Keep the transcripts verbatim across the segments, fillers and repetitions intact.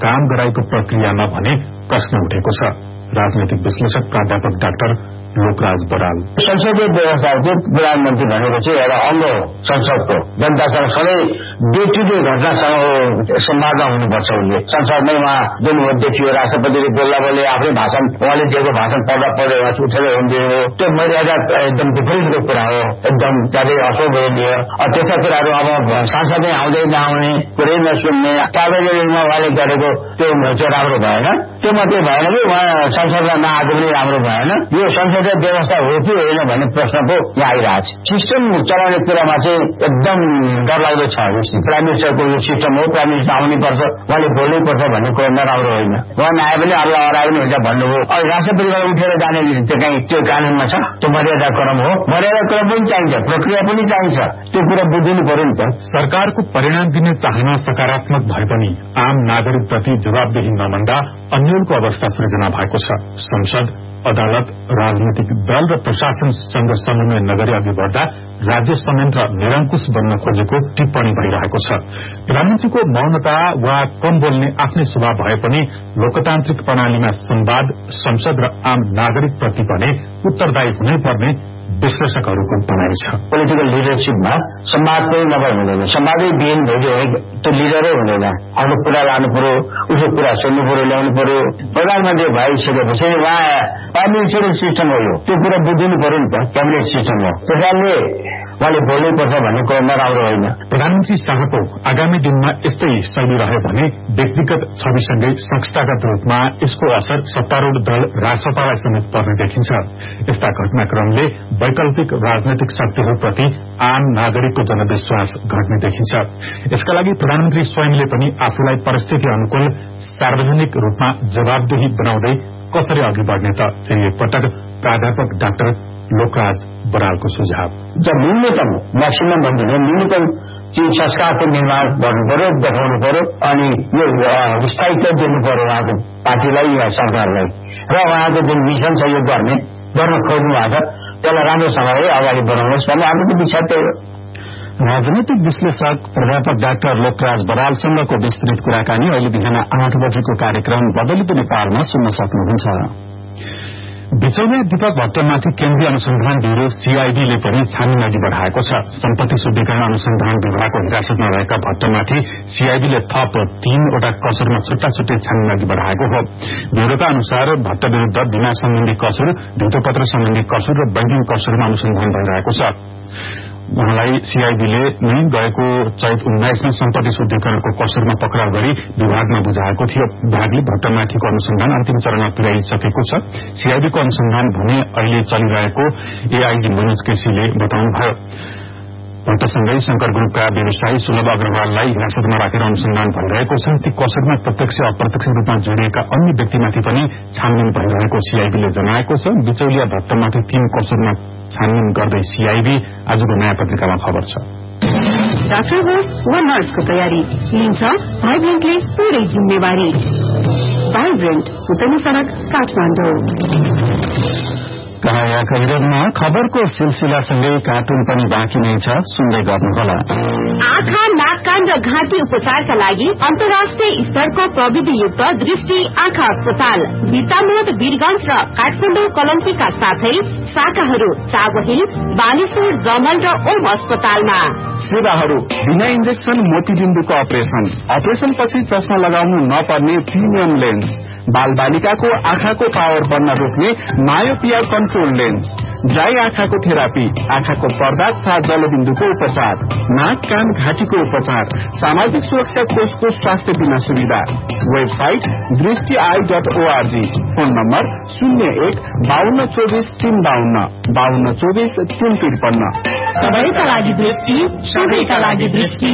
काम गराएको प्रक्रियामा भने प्रश्न उठेको छ। राजनैतिक विश्लेषक प्राध्यापक डाक्टर लोकराज बराल। संसदीय व्यवस्थाको प्रधानमन्त्री भनेको चाहिँ एउटा अंग हो संसदको। जनतासँग सधैँ डे टु डे घटनासँग संवादमा हुनुपर्छ। उसले संसदमै उहाँ जुन देखियो राष्ट्रपतिले बोल्दा बोले आफ्नै भाषण उहाँले दिएको भाषण पढ्दा पढ्दै उहाँ उठेर हुन्थ्यो। त्यो मर्यादा एकदम विपरीतको कुरा हो, एकदम त्यहाँले अशोभनीय। त्यस्ता कुराहरू अब सांसदै आउँदै नआउने, कुरै नसुन्ने, कागजमा उहाँले गरेको त्यो त्यो राम्रो भएन। त्यो मात्रै भएन कि उहाँ संसदमा नआएको पनि राम्रो भएन। यो संसद व्यवस्था हो कि होइन भन्ने प्रश्नको यहाँ आइरहेछ। सिस्टम चलाउने कुरामा चाहिँ एकदम डरलाग्दो छ। प्राइम मिनिस्टरको यो सिस्टम हो, प्राइम मिनिस्टर आउनुपर्छ, उहाँले बोल्नैपर्छ भन्ने कुरा नराम्रो होइन। उहाँ नआए पनि अरूलाई हराए पनि हुन्छ भन्नु हो। अब राष्ट्रपतिबाट उठेर जाने त्यो कहीँ त्यो कानूनमा छ, त्यो मर्यादा क्रम हो। मर्यादा क्रम पनि चाहिन्छ, प्रक्रिया पनि चाहिन्छ, त्यो कुरा बुझिनु पर्यो नि त। सरकारको परिणाम दिने चाहना सकारात्मक भए पनि आम नागरिक प्रति जवाबदेही नमन्दा अन्यलको अवस्था सृजना भएको छ। संसद, अदालत, राजनीतिक दल र प्रशासनसँग समन्वय नगरी अघि बढ़दा राज्य संयन्त्र निरंकुश बन्न खोजेको टिप्पणी भइरहेको छ। प्रधानमन्त्रीको मौनता वा कम बोल्ने आफ्नै स्वभाव भए पनि लोकतान्त्रिक प्रणालीमा संवाद, संसद र आम नागरिक प्रति भने उत्तरदायी हुनै पर्ने विश्लेषकहरूको भनाइ छ। पोलिटिकल लिडरशिपमा संवाद पनि नभए हुँदैन। संवादै विहीन भइदियो भने त्यो लिडरै हुँदैन। आफ्नो कुरा लानु पर्यो, उसको कुरा सुन्नु पर्यो, ल्याउनु पर्यो। प्रधानमन्त्री भइसकेपछि उहाँ पार्लिमेन्ट्री सिस्टम हो, यो त्यो कुरा बुझिनु पर्यो नि त। क्याबिनेट सिस्टम हो, त्यसैले उहाँले बोल्नुपर्छ भन्ने कुरा नराम्रो होइन। प्रधानमन्त्री शाहको आगामी दिनमा यस्तै शैली रह्यो भने व्यक्तिगत छविसँगै संस्थागत रूपमा यसको असर सत्तारूढ़ दल राजसभालाई समेत पर्ने देखिन्छ। यस्ता घटनाक्रमले वैकल्पिक राजनैतिक शक्तिहरूप्रति आम नागरिकको जनविश्वास घट्ने देखिन्छ। यसका लागि प्रधानमन्त्री स्वयंले पनि आफूलाई परिस्थिति अनुकूल सार्वजनिक रूपमा जवाबदेही बनाउँदै कसरी अघि बढ़ने त फेरि एकपटक प्राध्यापक डाक्टर लोकराज बरालको सुझाव। जब न्यूनतम मैक्सिमम भन्दैन, न्यूनतम त्यो संस्कारको निर्माण गर्नु पर्यो, देखाउनु पर्यो, अनि यो स्थायित्व दिनु पर्यो उहाँको पार्टीलाई या सरकारलाई। र उहाँको जुन मिशन छ यो गर्ने गर्न खोज्नु भएको छ, त्यसलाई राम्रोसँगले अगाडि बढाउनुहोस् भन्ने हाम्रो विचार त्यही हो। राजनैतिक विश्लेषक प्राध्यापक डाक्टर लोकराज बरालसँगको विस्तृत कुराकानी अहिले बिहान आठ बजेको कार्यक्रम बदलिँदो नेपालमा सुन्न सक्नुहुन्छ। बिचौलिया दीपक भट्टमाथि केन्द्रीय अनुसन्धान ब्यूरो सीआईबीले पनि छानबिन अघि बढ़ाएको छ। सम्पत्ति शुद्धिकरण अनुसन्धान विभागको हिरासतमा रहेका भट्टमाथि सीआईबीले थप तीनवटा कसुरमा छुट्टा छुट्टै छानबिन अघि बढ़ाएको हो। ब्यूरोका अनुसार भट्ट विरूद्ध बीमा सम्बन्धी कसुर, भित्तोपत्र सम्बन्धी कसुर र बैंकिङ कसुरमा अनुसन्धान भइरहेको छ। उहाँलाई सीआईबीले नै गएको चैत उन्नाइसमा सम्पत्ति शुद्धिकरणको कसुरमा पक्राउ गरी विभागमा बुझाएको थियो। विभागले भट्टमाथिको अनुसन्धान अन्तिम चरणमा पुर्याइसकेको छ। सीआईबीको अनुसन्धान भने अहिले चलिरहेको एआईजी मनोज केसीले बताउनुभयो। भट्टसँगै शंकर ग्रुपका व्यवसायी सुलभ अग्रवाललाई हिरासतमा राखेर अनुसन्धान भइरहेको छ। ती कसुरमा प्रत्यक्ष अप्रत्यक्ष रूपमा जोडिएका अन्य व्यक्तिमाथि पनि छानबिन भइरहेको सीआईबीले जनाएको छ। बिचौलिया भट्टमाथि तीन कसुरमा छानबिन गर्दै सीआईबी आजको नयाँ पत्रिकामा खबर छ। डाक्टर होस् वा नर्सको तयारी लिन्छ भाइब्रेन्टले पूरै जिम्मेवारी। भाइब्रेन्ट उत्तरी सड़क काठमाडौँ। कहाँयाका विरोधमा खबरको सिलसिलासँगै कार्टुन पनि बाँकी नै छ, सुन्दै गर्नुहोला। आँखा, नाक, कान र घाँटी उपचारका लागि अन्तर्राष्ट्रिय स्तरको प्रविधियुक्त दृष्टि आँखा अस्पताल बिर्तामोड, वीरगंज र काठमाडौँ कलम्पीका साथै शाखाहरू चाबहिल, बानेश्वर, जमल र ओम अस्पतालमा। सेवाहरू बिना इन्जेक्सन मोतीबिन्दुको अपरेशन, अपरेशन पछि चस्मा लगाउनु नपर्ने प्रिमियम लेन्स, बाल बालिकाको आँखाको पावर बन्न रोक्ने मायोपिया कन्ट्रोल लेन्स, ड्राई आँखाको थेरापी, आँखाको पर्दा तथा जलबिन्दुको उपचार, नाक, कान, घाँटीको उपचार, सामाजिक सुरक्षा कोषको स्वास्थ्य बीमा सुविधा। वेबसाइट दृष्टि I dot ORG. Phone number शून्य एक बाहन्न चौबिस तीन बाहन्न बाहन्न चौबिस तीन त्रिपन्न। सबैका लागि दृष्टि, सबैका लागि दृष्टि।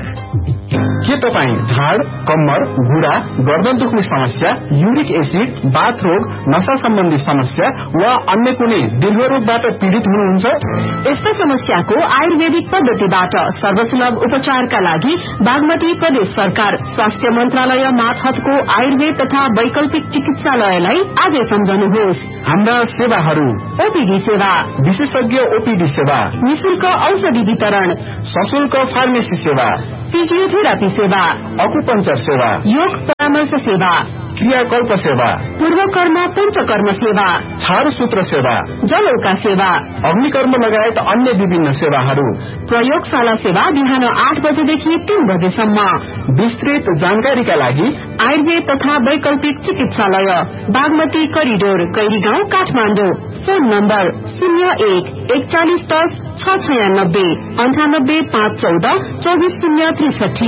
के तपाईँ झाड, कम्मर, घुँडा, गर्दन दुख्ने समस्या, युरिक एसिड, बाथ रोग, नशा सम्बन्धी समस्या वा अन्य कुनै दीर्घ रोगबाट पीड़ित हुनुहुन्छ? यस्ता समस्याको आयुर्वेदिक पद्धतिबाट सर्वसुलभ उपचारका लागि बागमती प्रदेश सरकार स्वास्थ्य मन्त्रालय मातहतको आयुर्वेद तथा वैकल्पिक चिकित्सालयलाई आजै सम्झनुहोस्। हाम्रा सेवाहरू ओपीडी सेवा, विशेषज्ञ ओपीडी सेवा, निशुल्क औषधि वितरण, सशुल्क फार्मेसी सेवा, फिजियोथेरापी सेवा, अकुपंचर सेवा, योग परामर्श सेवा, क्रियाकल्प सेवा, पूर्वकर्म पञ्चकर्म सेवा, छारसूत्र सेवा, जलौका सेवा, अग्निकर्म लगायत अन्य विभिन्न सेवाहरू, प्रयोगशाला सेवा बिहान आठ बजेदेखि तीन बजेसम्म। विस्तृत जानकारीका लागि आयुर्वेद तथा वैकल्पिक चिकित्सालय, Bagmati corridor, कैरीगाउँ, Kathmandu. Phone number शून्य एक एकचालिस दस छ छयानब्बे अन्ठानब्बे पाँच चौध चौबिस शून्य त्रिसठी।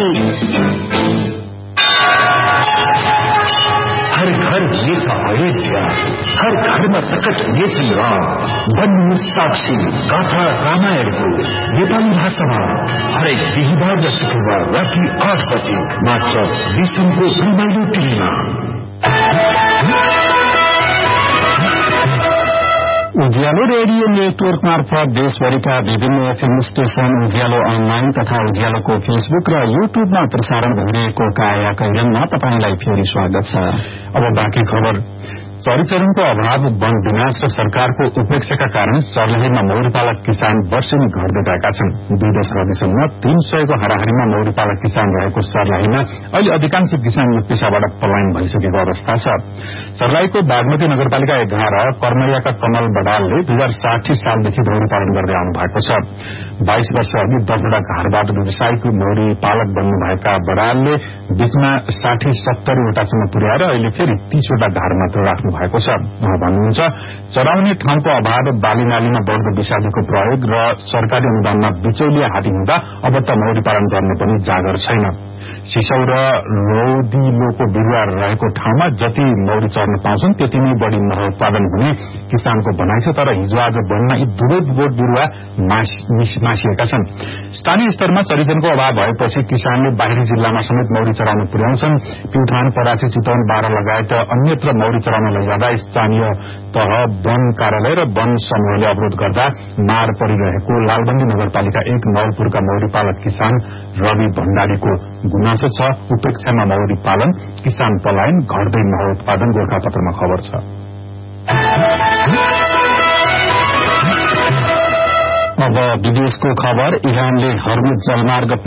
हर घर ये छ अयोध्या, हर घरमा प्रकट हुनेछन् राम। बन्नु साक्षी गाथा रामायणको नेपाली भाषामा हरेक बिहिबार र शुक्रबार राति आठ बजे मात्र विष्णुको रमाइलो टिभीमा। उज्यालो रेडियो नेटवर्क मार्फत देशभरिका विभिन्न एफएम स्टेशन, उज्यालो अनलाइन तथा उज्यालोको फेसबुक र युट्युबमा प्रसारण भइरहेको काया कैरनमा तपाईंलाई फेरि स्वागत छ। अब बाँकी खबर। चरीचरणको अभाव, वन विनाश र सरकारको उपेक्षाका कारण सर्लाहीमा मौरीपालक किसान वर्षेनी घट्दै गएका छन्। दुई दशकदेखिसम्म तीन सयको हाराहारीमा मौरीपालक किसान रहेको सर्लाहीमा अहिले अधिकांश किसान यो पेशाबाट पलायन भइसकेको अवस्था छ। सर्लाहीको बागमती नगरपालिका एघार कर्मैयाका कमल बडालले दुई हजार साठी सालदेखि मौरी पालन गर्दै आउनु भएको छ। बाइस वर्ष अघि दसवटा घरबाट व्यवसायिक मौरी पालक बन्नुभएका बडालले बीचमा साठी सत्तरीवटासम्म पुर्याएर अहिले फेरि तीसवटा घर मात्र राख्नु भएको छ। उहाँ भन्नुहुन्छ, चराउने ठाउँको अभाव, बालीनालीमा बढ़दो विषादीको प्रयोग र सरकारी अनुदानमा बिचौलिया हाती हुँदा अब त मौरी पालन गर्ने पनि जागर छैन। सिसौ र लौदिलोको बिरूवा रहेको ठाउँमा जति मौरी चर्न पाउँछन् त्यति नै बढ़ी मह उत्पादन हुने किसानको भनाइ छ। तर हिजो आज वनमा यी दुवै बोट बिरूवा मासिएका छन्। स्थानीय स्तरमा चरीचरणको अभाव भएपछि किसानले बाहिरी जिल्लामा समेत मौरी चराउन पुर्याउँछन्। प्युठान, परासी, चितवन, बारा लगायत अन्यत्र मौरी चराउन लैजाँदा स्थानीय तह, वन कार्यालय र वन समूहले अवरोध गर्दा मार परिरहेको लालबन्दी नगरपालिका एक नवलपुरका मौरी पालक किसान रवि भण्डारीको गुनासो छ। उपेक्षामा मौरी पालन, किसान पलायन, घट्दै मह उत्पादन गोर्खापत्रमा खबर छ। अब विदेशको खबर। इरानले हर्मुज जलमार्ग